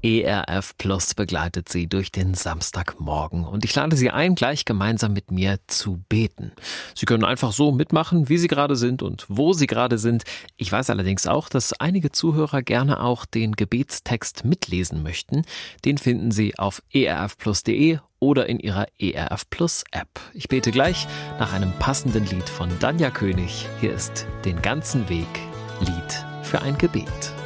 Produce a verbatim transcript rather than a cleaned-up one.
E R F Plus begleitet Sie durch den Samstagmorgen und ich lade Sie ein, gleich gemeinsam mit mir zu beten. Sie können einfach so mitmachen, wie Sie gerade sind und wo Sie gerade sind. Ich weiß allerdings auch, dass einige Zuhörer gerne auch den Gebetstext mitlesen möchten. Den finden Sie auf e r f plus punkt d e oder in Ihrer E R F Plus App. Ich bete gleich nach einem passenden Lied von Danja König. Hier ist Den ganzen Weg Lied für ein Gebet.